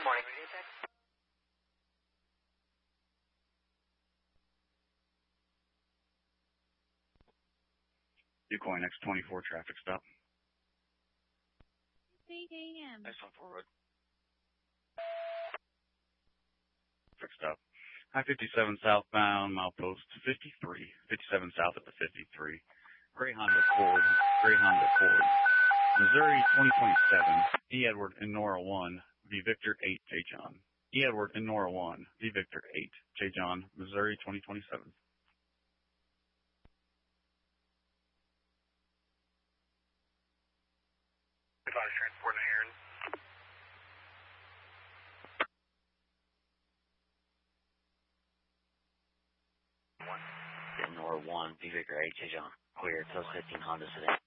morning. Decoy next 24 traffic stop. 8 a.m. Next one forward. Traffic stop. I-57 southbound, milepost 53. 57 south at the 53. Greyhound at Ford. Greyhound at Ford. Missouri 2027. E. Edward and Nora 1. V. Victor 8. J. John. E. Edward and Nora 1. V. Victor 8. J. John. Missouri 2027. Transport in Heron. Nora 1, V Victor 8, J. John. Clear, 1215 Honda Sedan.